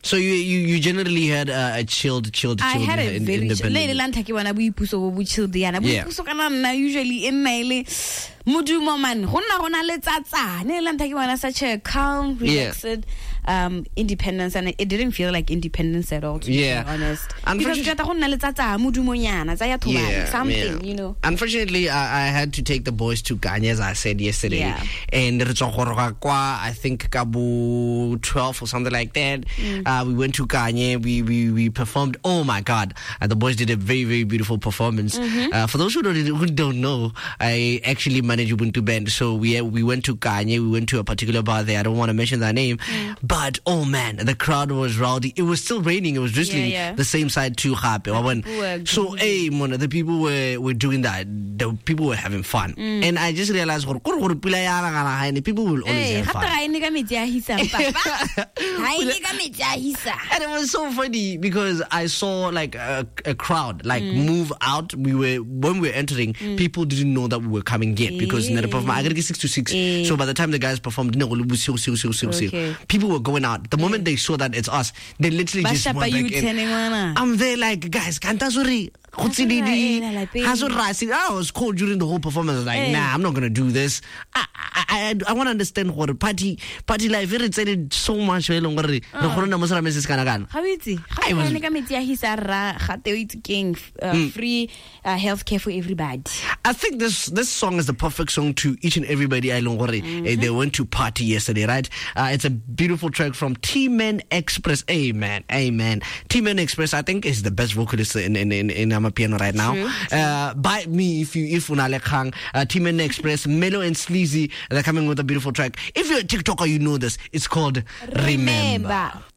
So you generally had a chilled I had a very usually in Mudumo man, such a calm, relaxed independence, and it didn't feel like independence at all, to be honest. Because something, you know. Unfortunately, I had to take the boys to Kanye, as I said yesterday. And I think Kabu 12 or something like that. We went to Kanye, we performed. Oh my God. The boys did a very, very beautiful performance. For those who don't know, I actually managed Ubuntu Band. So we went to Kanye, we went to a particular bar there. I don't want to mention that name. But oh man, the crowd was rowdy. It was still raining. It was drizzling the same side too. So the people were doing that. The people were having fun. And I just realized people will always have fun. And it was so funny because I saw like a crowd move out. When we were entering, people didn't know that we were coming yet because in the performance I got to get 6 to 6. So by the time the guys performed, people were going out. The moment they saw that it's us, they literally just went back in. I'm there like, guys, Kantasuri. I was cold during the whole performance. I was like, nah, I'm not gonna do this. I want to understand what party life. Very excited so much. Free healthcare for everybody. I think this song is the perfect song to each and everybody. They went to party yesterday, right? It's a beautiful track from T-Man Express. Amen. T-Man Express, I think, is the best vocalist in piano right now. By me, if Unalekang, T-Man Express, Mellow and Sleazy, they're coming with a beautiful track. If you're a TikToker, you know this. It's called Remember.